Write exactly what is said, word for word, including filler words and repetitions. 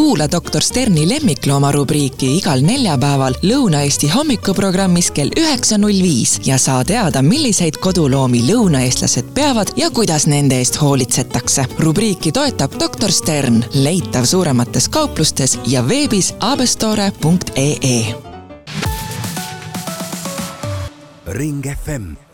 Kuula doktor Sterni lemmiklooma rubriiki igal neljapäeval Lõuna-Eesti hommikuprogrammis kell üheksa null viis ja saa teada, milliseid koduloomi lõunaeestlased peavad ja kuidas nende eest hoolitsetakse. Rubriiki toetab doktor Stern, leitav suuremates kauplustes ja veebis abestore punkt ee. Ring F M